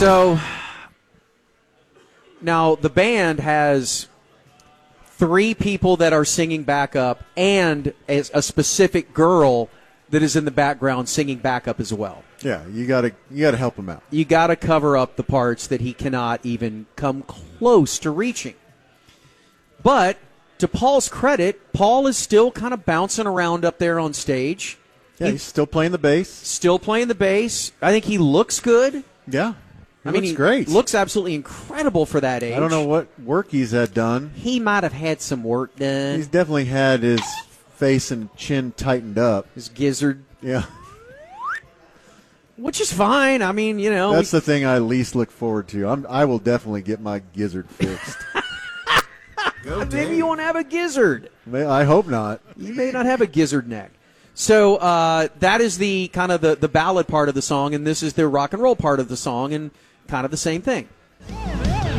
So now the band has 3 people that are singing backup and a specific girl that is in the background singing backup as well. Yeah, you gotta help him out. You got to cover up the parts that he cannot even come close to reaching. But to Paul's credit, Paul is still kind of bouncing around up there on stage. Yeah, he's still playing the bass. Still playing the bass. I think he looks good. Yeah, I mean, looks great. Looks absolutely incredible for that age. I don't know what work he's had done. He might have had some work done. He's definitely had his face and chin tightened up. His gizzard. Yeah. Which is fine. I mean, That's the thing I least look forward to. I will definitely get my gizzard fixed. Maybe you won't have a gizzard. I hope not. You may not have a gizzard neck. So that is the kind of the ballad part of the song, and this is the rock and roll part of the song, and kind of the same thing.